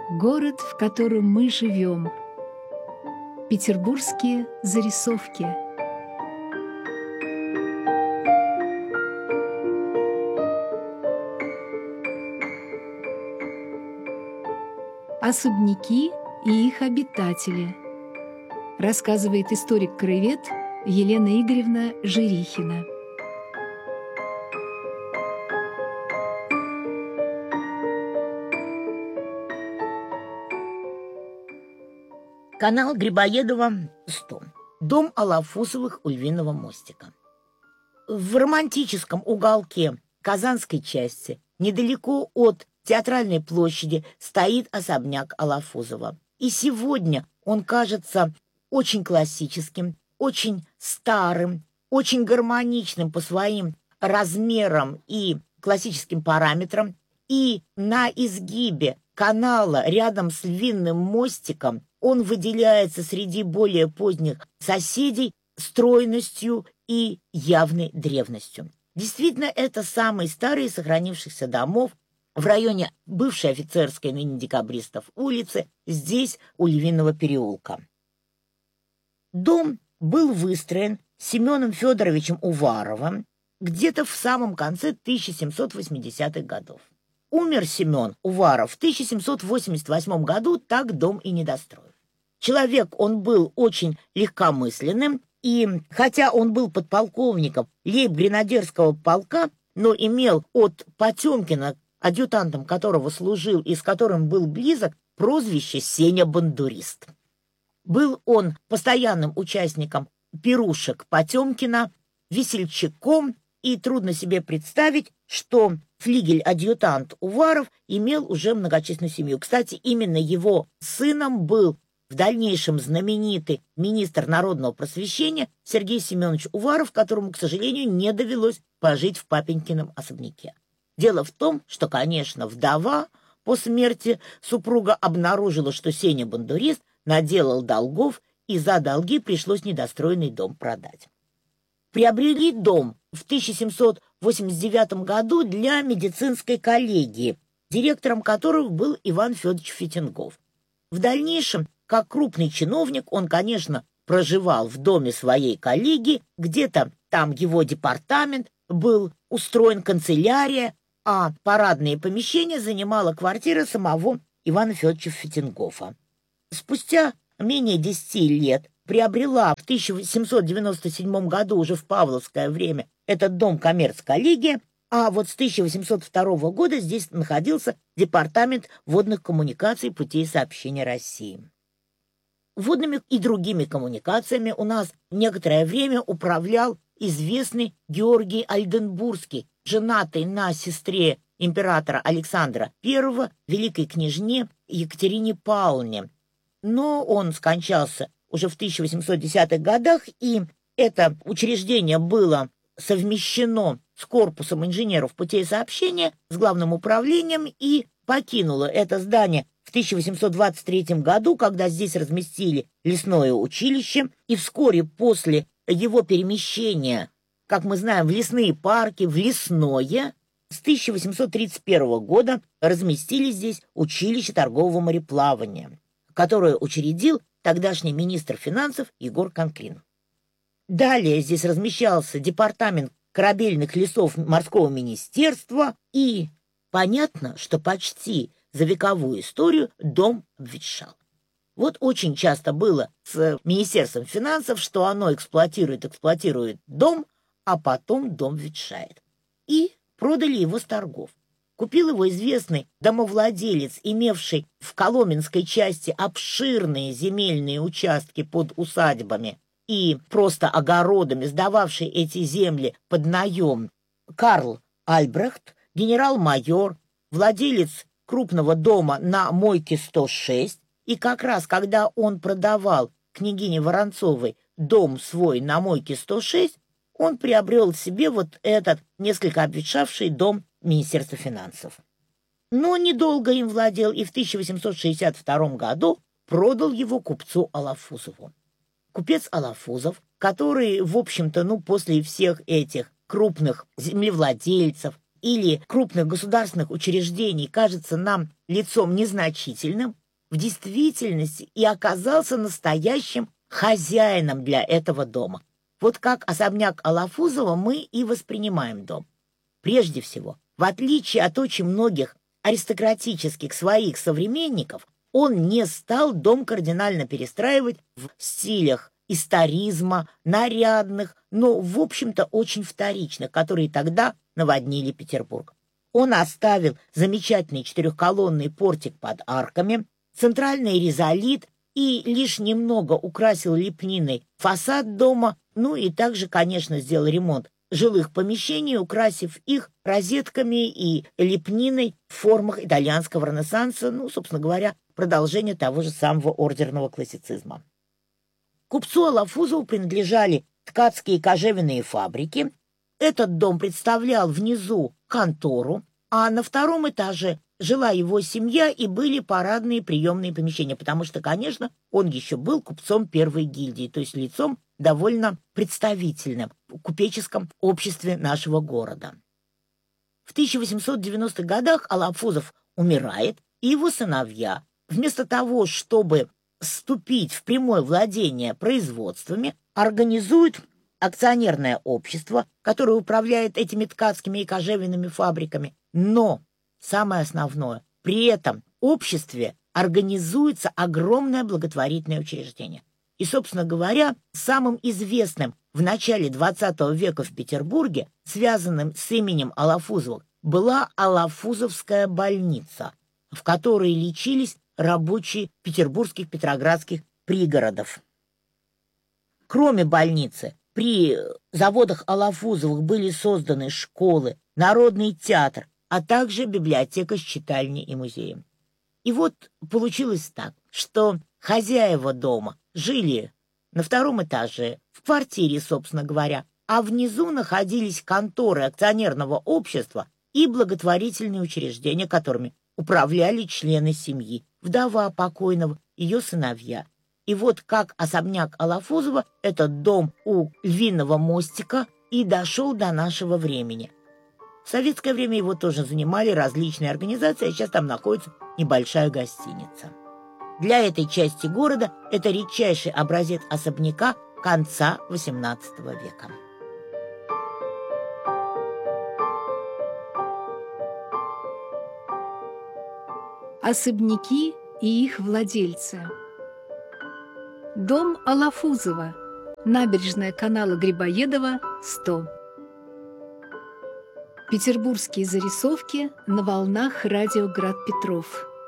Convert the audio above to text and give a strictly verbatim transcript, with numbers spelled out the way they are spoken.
Город, в котором мы живем. Петербургские зарисовки. Особняки и их обитатели. Рассказывает историк-краевед Елена Игоревна Жирихина. Канал Грибоедова, сто. Дом Алафузовых у Львиного мостика. В романтическом уголке Казанской части, недалеко от Театральной площади, стоит особняк Алафузова. И сегодня он кажется очень классическим, очень старым, очень гармоничным по своим размерам и классическим параметрам. И на изгибе канала рядом с Львиным мостиком он выделяется среди более поздних соседей стройностью и явной древностью. Действительно, это самый старый из сохранившихся домов в районе бывшей офицерской, ныне декабристов, улицы, здесь, у Львиного переулка. Дом был выстроен Семеном Федоровичем Уваровым где-то в самом конце тысяча семьсот восьмидесятых годов. Умер Семен Уваров в тысяча семьсот восемьдесят восьмом году, так дом и не достроил. Человек он был очень легкомысленным, и хотя он был подполковником лейб-гренадерского полка, но имел от Потемкина, адъютантом которого служил и с которым был близок, прозвище Сеня-бандурист. Был он постоянным участником пирушек Потемкина, весельчаком, и трудно себе представить, что флигель-адъютант Уваров имел уже многочисленную семью. Кстати, именно его сыном был в дальнейшем знаменитый министр народного просвещения Сергей Семенович Уваров, которому, к сожалению, не довелось пожить в папенькином особняке. Дело в том, что, конечно, вдова по смерти супруга обнаружила, что Сеня-бандурист наделал долгов, и за долги пришлось недостроенный дом продать. Приобрели дом в тысяча семьсот восемьдесят девятом году для медицинской коллегии, директором которых был Иван Федорович Фитингов. В дальнейшем, как крупный чиновник, он, конечно, проживал в доме своей коллеги, где-то там его департамент, был устроен канцелярия, а парадные помещения занимала квартира самого Ивана Федоровича Фитингофа. Спустя менее десяти лет приобрела в тысяча семьсот девяносто седьмом году, уже в павловское время, этот дом коммерц-коллегия, а вот с тысяча восемьсот второго года здесь находился департамент водных коммуникаций, путей сообщения России. Водными и другими коммуникациями у нас некоторое время управлял известный Георгий Ольденбургский, женатый на сестре императора Александра Первого, великой княжне Екатерине Павловне. Но он скончался уже в тысяча восемьсот десятых годах, и это учреждение было совмещено с корпусом инженеров путей сообщения, с главным управлением, и покинуло это здание в тысяча восемьсот двадцать третьем году, когда здесь разместили лесное училище, и вскоре после его перемещения, как мы знаем, в лесные парки, в лесное, с тысяча восемьсот тридцать первого года разместили здесь училище торгового мореплавания, которое учредил тогдашний министр финансов Егор Конклин. Далее здесь размещался департамент корабельных лесов морского министерства, и понятно, что почти за вековую историю дом обветшал. Вот очень часто было с Министерством финансов, что оно эксплуатирует, эксплуатирует дом, а потом дом ветшает. И продали его с торгов. Купил его известный домовладелец, имевший в Коломенской части обширные земельные участки под усадьбами и просто огородами, сдававший эти земли под наем, Карл Альбрехт, генерал-майор, владелец крупного дома на Мойке сто шесть, и как раз когда он продавал княгине Воронцовой дом свой на Мойке сто шесть, он приобрел себе вот этот несколько обветшавший дом Министерства финансов. Но недолго им владел, и в тысяча восемьсот шестьдесят втором году продал его купцу Алафузову. Купец Алафузов, который, в общем-то, ну, после всех этих крупных землевладельцев, или крупных государственных учреждений кажется нам лицом незначительным, в действительности и оказался настоящим хозяином для этого дома. Вот как особняк Алафузова мы и воспринимаем дом. Прежде всего, в отличие от очень многих аристократических своих современников, он не стал дом кардинально перестраивать в стилях историзма, нарядных, но, в общем-то, очень вторичных, которые тогда наводнили Петербург. Он оставил замечательный четырехколонный портик под арками, центральный ризолит и лишь немного украсил лепниной фасад дома, ну и также, конечно, сделал ремонт жилых помещений, украсив их розетками и лепниной в формах итальянского ренессанса, ну, собственно говоря, продолжение того же самого ордерного классицизма. Купцу Алафузову принадлежали ткацкие и кожевенные фабрики. Этот дом представлял внизу контору, а на втором этаже жила его семья и были парадные приемные помещения, потому что, конечно, он еще был купцом первой гильдии, то есть лицом довольно представительным в купеческом обществе нашего города. В тысяча восемьсот девяностых годах Алафузов умирает, и его сыновья, вместо того, чтобы вступить в прямое владение производствами, организуют акционерное общество, которое управляет этими ткацкими и кожевенными фабриками. Но самое основное, при этом обществе организуется огромное благотворительное учреждение. И, собственно говоря, самым известным в начале двадцатого века в Петербурге, связанным с именем Алафузовых, была Алафузовская больница, в которой лечились рабочие петербургских, петроградских пригородов. Кроме больницы, при заводах Алафузовых были созданы школы, народный театр, а также библиотека с читальней и музеем. И вот получилось так, что хозяева дома жили на втором этаже, в квартире, собственно говоря, а внизу находились конторы акционерного общества и благотворительные учреждения, которыми управляли члены семьи, вдова покойного, ее сыновья. И вот как особняк Алафузова, этот дом у Львиного мостика, и дошел до нашего времени. В советское время его тоже занимали различные организации, а сейчас там находится небольшая гостиница. Для этой части города это редчайший образец особняка конца восемнадцатого века. Особняки и их владельцы. Дом Алафузова. Набережная канала Грибоедова, сто. Петербургские зарисовки на волнах радио Град Петров.